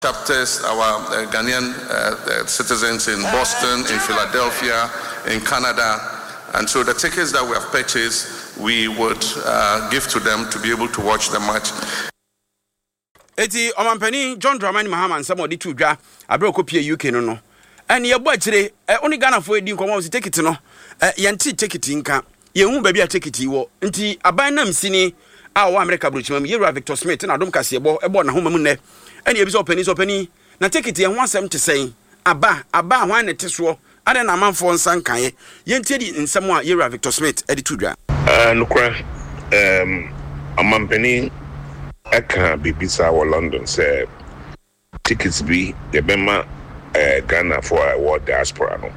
chapters, our Ghanaian citizens in Boston, in Philadelphia, in Canada. And so the tickets that we have purchased, we would give to them to be able to watch the match. Eti Omampani John Dramani Mahama and somebody to dra Abrokopia UK no. And your boy today, only Ghana for a dinkum was ticket no. Yanti ticket inka. Ye won't be a ticket wo. Nti abanam sini our America Bruchman, Yera Victor Smith, and Adam Cassiabo, a born home mune. And ye is open. Na ticket and want some to say, Abba, one at Tisro, I don't know man for Sankai. Yenti in somewhat Yera Victor Smith, Editudra. No cry, Omampani. Eka BBC or London say tickets be the Bema Ghana for a world diaspora no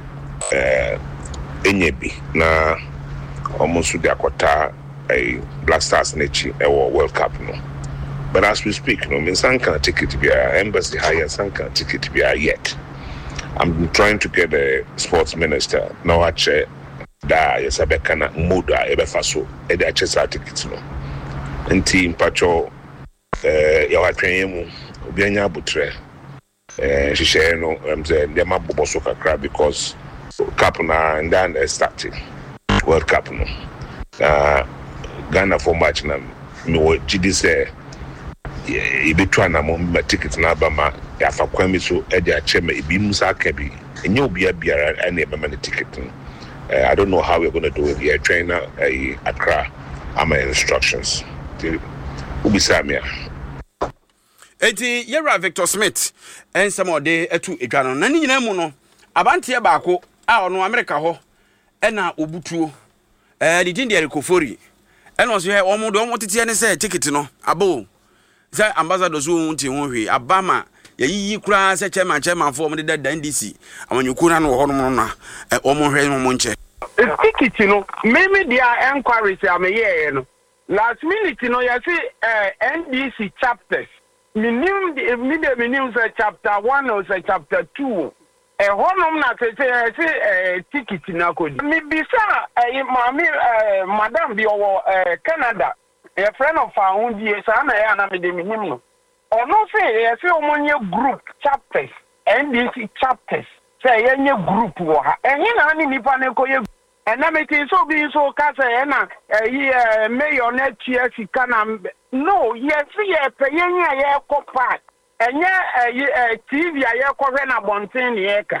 enyebi na almost to the Akota a Black Stars nechi a World Cup no. But as we speak, no means some kind of ticket to be a embassy hire, some kind of ticket to be a yet. I'm trying to get a sports minister now I check da yesabekana muda ebefaso e da chesa tickets no. Nti mpacho yawa twemu obianya butre she share no say dem abobo so kakra because cup na and then starting World Cup no Ghana for match na me wo gidi say e betwa na mo ticket na ba ma ya fa kwami so e dia chema e bi musa ka bi enye obi abiara and e be ma ticket no I don't know how we're going to do it here trainer Accra ama instructions Ubisamia. Eti Yera Victor Smith and some of the etu edwano na ni nyina mu no abantie baako a ono America ho na obutuo the din de Erikofori and also here omo de omo tete ne say ticket no abo say ambassador so unti ho hwe abama yayi kura say chairman for omo de da NDC amanyuku na no ho no na omo hwe no mo nche ticket no me dia enquiries am here no last minute you know you see NDC chapters minimum say chapter 1 or say chapter 2 honum na say ticket na kodi me bisa madam bi owo Canada a friend of our own die sa na ya na me de minim no ono say omonye group chapters NDC chapters say yenye group wo ha enye na ni nipa ne koye. And I'm so being so Casana, mayor net year, no, yes, paying a copa, and yeah, TV, I correna bontin yeka.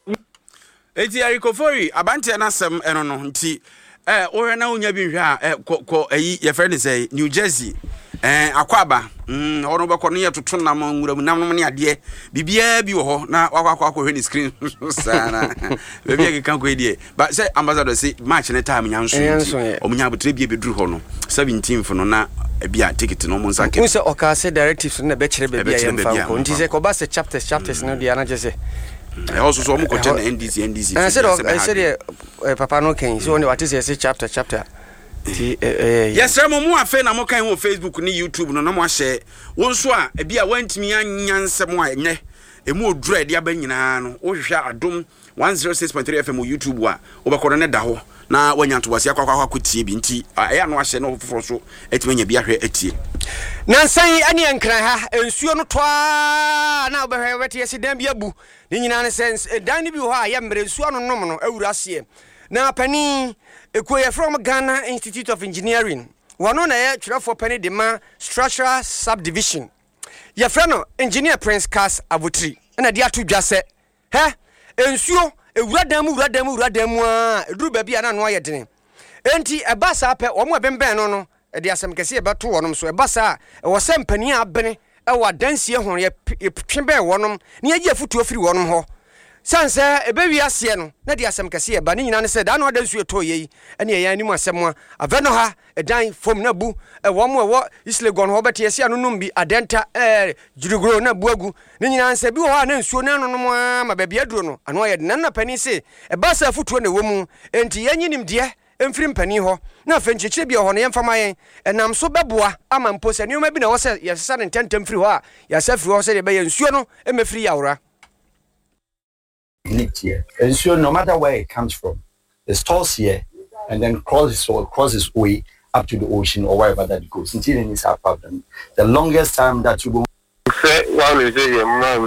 Eti Erikofori, Abanti Nasam, and on tea, or now Yabi, your friend is New Jersey, Aquaba, Honorable Cornelia to Tronamon, would have known idea, Bibia Bio, now Waka in screen, Sana, maybe I can't go idea. But say, Ambassador say, match in a time in Yansson, or Minabu Tribi Drew Hono, 17 for Nona, a beer ticket to no one's account. Mr. Okase directives from the Bachelor Baby, and is a Cobasa chapters, no, the Anna. I also saw more content NDC. I said, Papa no can, so only what is a chapter. Yes, I'm more fan. I'm okay on Facebook, ni YouTube, no more share. One swa, a beer went me and some way, ne, a more dread, Yabenyan, or Shadum 106.3 FM YouTube, over Coronet Daho. Now, when you was Yakaka could see Binti, I am not saying for so, it's when you be a here at you. Nancy, any and cry, and soon twa now, but I wait, yes, damn yabu. In sense, a dandy be high, I'm very soon nominal, Eurasia. Now, Penny, a queer from Ghana Institute of Engineering. One on air, for Penny Dema Structural Subdivision. Your friend, Engineer Prince Cass Avutri, and a dear to just say, eh? And so, a rademu, drew baby and annoyed dinner. Enti a bass up or more than Benono, a dear some can see about 2 on so a bassa, or some penny up Benny, a what dance here on a chamber one near your foot to a free one ho. Sansa, a baby asiano, Nadia some can see a banning and said, I know that's your toy, and ye anima someone, a venoha, a dime from Nabu, a one more what is legon Hobart Yasiano Numbi, a denta, Jugro Nabugu, Nina said, Bua, and so no more, my baby Adrono, and why none penny say, a bassa foot to a woman, and Tianim dear, and Frim penny ho, no French chibio on him for my, and I'm so babua, I'm on post, and you may be no say, your son and 10 free, yourself was a bay and suno, and me free hour. Next year, and so no matter where it comes from, it starts here and then crosses way up to the ocean or wherever that it goes. Until it's our problem. The longest time that you go say one is a